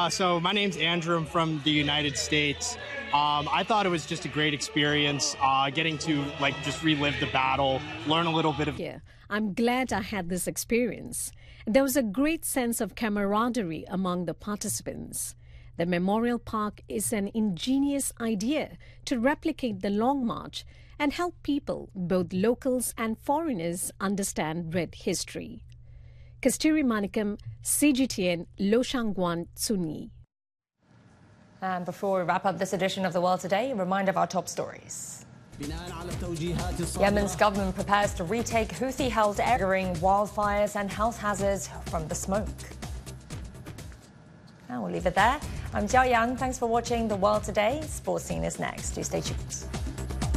So my name's Andrew. I'm from the United States. I thought it was just a great experience, getting to just relive the battle, learn a little bit of. Yeah, I'm glad I had this experience. There was a great sense of camaraderie among the participants. The Memorial Park is an ingenious idea to replicate the Long March and help people, both locals and foreigners, understand Red history. Kasturi Manikam, CGTN, Lo Shangguan, Tsunyi. And before we wrap up this edition of The World Today, a reminder of our top stories. Yemen's government prepares to retake Houthi-held area, wildfires and health hazards from the smoke. And we'll leave it there. I'm Jiao Yang. Thanks for watching The World Today. Sports Scene is next. Do stay tuned.